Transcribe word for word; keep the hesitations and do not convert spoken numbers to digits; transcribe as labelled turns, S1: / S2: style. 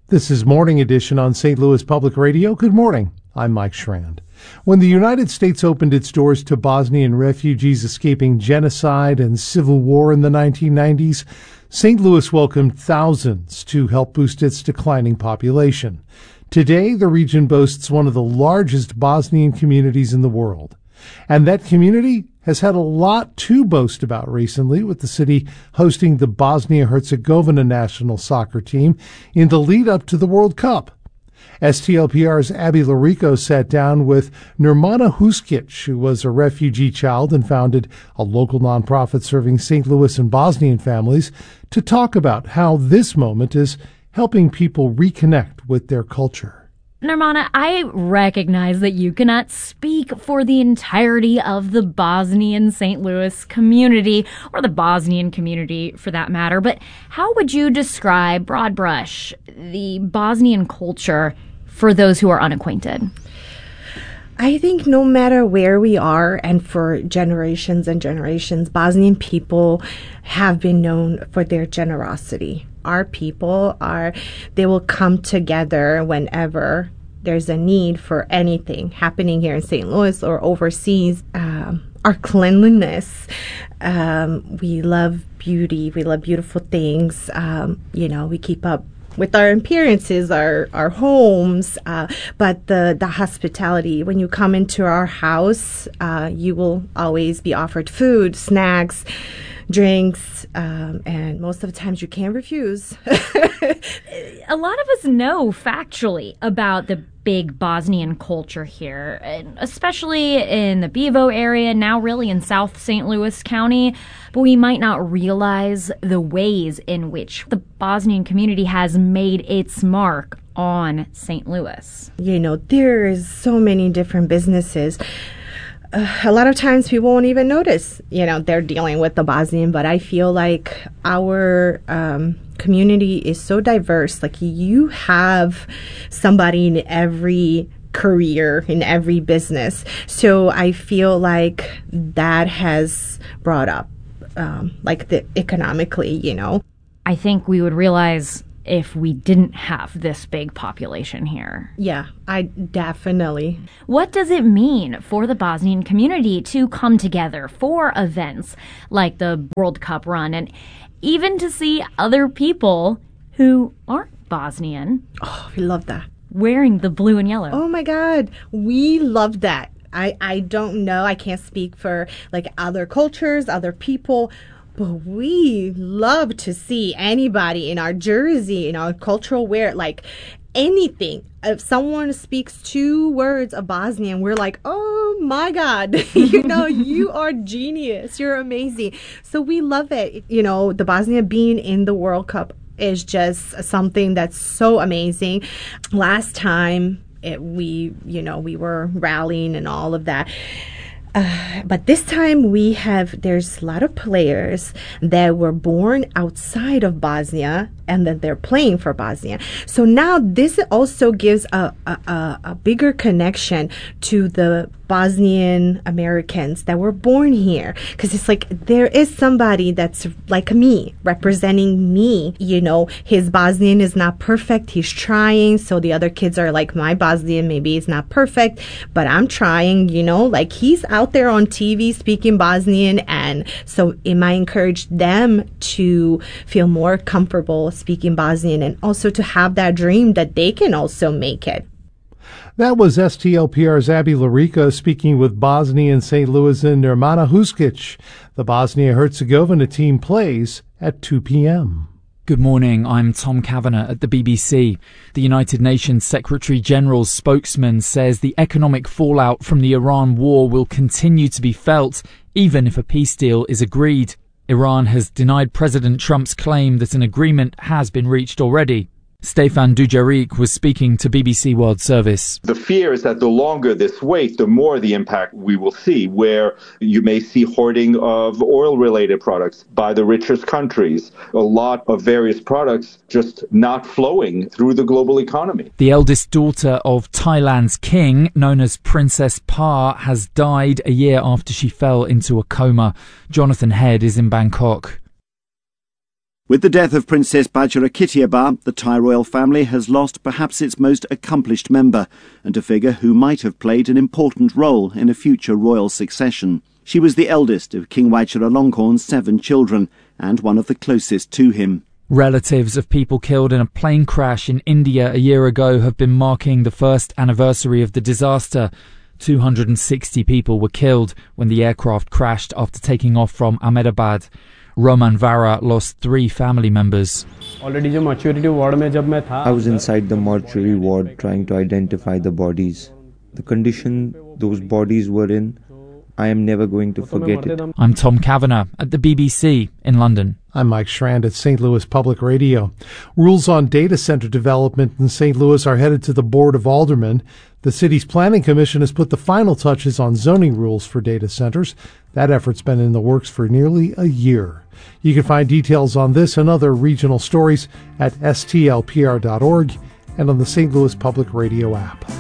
S1: This is Morning Edition on Saint Louis Public Radio. Good morning. I'm Mike Schrand. When the United States opened its doors to Bosnian refugees escaping genocide and civil war in the nineteen nineties, Saint Louis welcomed thousands to help boost its declining population. Today, the region boasts one of the largest Bosnian communities in the world. And that community has had a lot to boast about recently, with the city hosting the Bosnia-Herzegovina national soccer team in the lead-up to the World Cup. S T L P R's Abby Larico sat down with Nirmana Huskic, who was a refugee child and founded a local nonprofit serving Saint Louis and Bosnian families, to talk about how this moment is helping people reconnect with their culture.
S2: Nirmana, I recognize that you cannot speak for the entirety of the Bosnian Saint Louis community, or the Bosnian community for that matter, but how would you describe, broad brush, the Bosnian culture for those who are unacquainted?
S3: I think no matter where we are, and for generations and generations, Bosnian people have been known for their generosity. Our people are, they will come together whenever there's a need for anything happening here in Saint Louis or overseas. Um, our cleanliness, um, we love beauty, we love beautiful things. Um, you know, we keep up with our appearances, our our homes, uh, but the, the hospitality. When you come into our house, uh, you will always be offered food, snacks, drinks, um, and most of the times you can't refuse.
S2: A lot of us know factually about the big Bosnian culture here, especially in the Bevo area, now really in South Saint Louis County, but we might not realize the ways in which the Bosnian community has made its mark on Saint Louis.
S3: You know, there's so many different businesses. Uh, a lot of times people won't even notice, you know, they're dealing with the Bosnian, but I feel like our um, community is so diverse. Like, you have somebody in every career, in every business. So I feel like that has brought up, um, like, the economically, you know.
S2: I think we would realize if we didn't have this big population here.
S3: Yeah, I definitely.
S2: What does it mean for the Bosnian community to come together for events like the World Cup run, and even to see other people who aren't Bosnian?
S3: Oh, we love that.
S2: Wearing the blue and yellow.
S3: Oh my God, we love that. I, I don't know, I can't speak for like other cultures, other people, but we love to see anybody in our jersey, in our cultural wear, like anything. If someone speaks two words of Bosnian, we're like, oh my God, you know, you are genius. You're amazing. So we love it. You know, the Bosnia being in the World Cup is just something that's so amazing. Last time it, we, you know, we were rallying and all of that. Uh, but this time we have, there's a lot of players that were born outside of Bosnia and that they're playing for Bosnia. So now this also gives a, a, a bigger connection to the Bosnian Americans that were born here. Because it's like, there is somebody that's like me, representing me. You know, his Bosnian is not perfect. He's trying. So the other kids are like, my Bosnian maybe is not perfect, but I'm trying, you know, like he's out there on T V speaking Bosnian. And so it might encourage them to feel more comfortable speaking Bosnian, and also to have that dream that they can also make it.
S1: That was S T L P R's Abby Larico speaking with Bosnian Saint Louis and Nirmana Huskic. The Bosnia-Herzegovina team plays at two p.m.
S4: Good morning, I'm Tom Kavanagh at the B B C. The United Nations Secretary-General's spokesman says the economic fallout from the Iran war will continue to be felt, even if a peace deal is agreed. Iran has denied President Trump's claim that an agreement has been reached already. Stefan Dujarric was speaking to B B C World Service.
S5: The fear is that the longer this waits, the more the impact we will see, where you may see hoarding of oil-related products by the richest countries, a lot of various products just not flowing through the global economy.
S4: The eldest daughter of Thailand's king, known as Princess Pa, has died a year after she fell into a coma. Jonathan Head is in Bangkok.
S6: With the death of Princess Badgerakitiaba, the Thai royal family has lost perhaps its most accomplished member, and a figure who might have played an important role in a future royal succession. She was the eldest of King Vajiralongkorn's seven children, and one of the closest to him.
S4: Relatives of people killed in a plane crash in India a year ago have been marking the first anniversary of the disaster. two hundred sixty people were killed when the aircraft crashed after taking off from Ahmedabad. Roman Vara lost three family members.
S7: I was inside the mortuary ward trying to identify the bodies. The condition those bodies were in, I am never going to forget it.
S4: I'm Tom Kavanagh at the B B C in London.
S1: I'm Mike Schrand at Saint Louis Public Radio. Rules on data center development in Saint Louis are headed to the Board of Aldermen. The city's planning commission has put the final touches on zoning rules for data centers. That effort's been in the works for nearly a year. You can find details on this and other regional stories at S T L P R dot org and on the Saint Louis Public Radio app.